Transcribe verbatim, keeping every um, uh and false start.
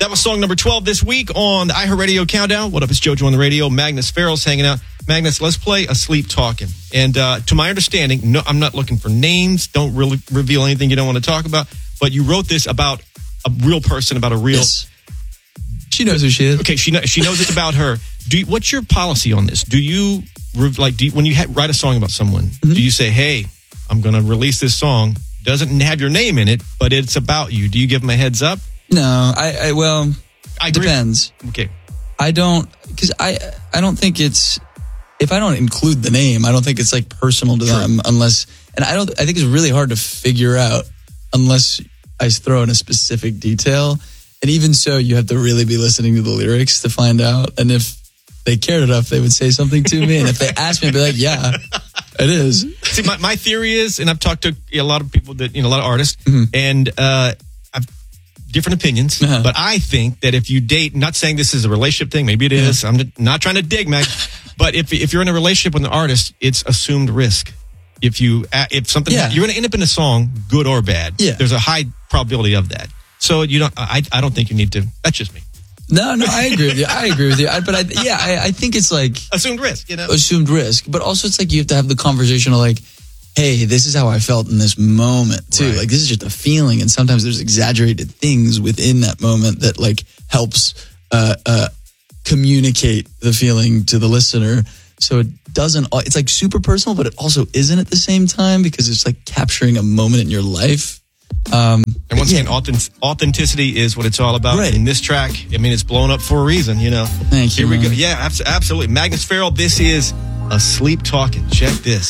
That was song number twelve this week on the iHeartRadio Countdown. What up, it's JoJo on the radio. Magnus Farrell's hanging out. Magnus, let's play Asleep Talking. And uh, to my understanding, no, I'm not looking for names. Don't really reveal anything you don't want to talk about. But you wrote this about a real person, about a real... Yes. She knows who she is. Okay, she, know, she knows it's about her. Do you, what's your policy on this? Do you, like, do you, when you ha- write a song about someone, mm-hmm. do you say, hey, I'm going to release this song, doesn't have your name in it, but it's about you? Do you give them a heads up? No, I, I well, I it depends. Okay. I don't, because I, I don't think it's, if I don't include the name, I don't think it's like personal to True. them unless, and I don't, I think it's really hard to figure out unless I throw in a specific detail. And even so, you have to really be listening to the lyrics to find out. And if they cared enough, they would say something to me. And if they asked me, I'd be like, yeah, it is. See, my, my theory is, and I've talked to a lot of people that, you know, a lot of artists, mm-hmm. and uh, I've different opinions. Uh-huh. But I think that if you date, not saying this is a relationship thing, maybe it is. Yeah. I'm not trying to dig, Meg. But if if you're in a relationship with an artist, it's assumed risk. If you if something yeah. you're going to end up in a song, good or bad. Yeah. There's a high probability of that. So you don't. I I don't think you need to. That's just me. No, no, I agree with you. I agree with you. I, but I, yeah, I, I think it's like assumed risk. You know, assumed risk. But also, it's like you have to have the conversation of like, hey, this is how I felt in this moment too. Right. Like this is just a feeling, and sometimes there's exaggerated things within that moment that like helps uh, uh, communicate the feeling to the listener. So it doesn't. It's like super personal, but it also isn't at the same time because it's like capturing a moment in your life. Um, and once yeah. again, authentic- authenticity is what it's all about. Right. In this track, I mean, it's blown up for a reason, you know. Thank you. Here we man. go. Yeah, abs- absolutely. Magnus Farrell, this is Asleep Talking. Check this.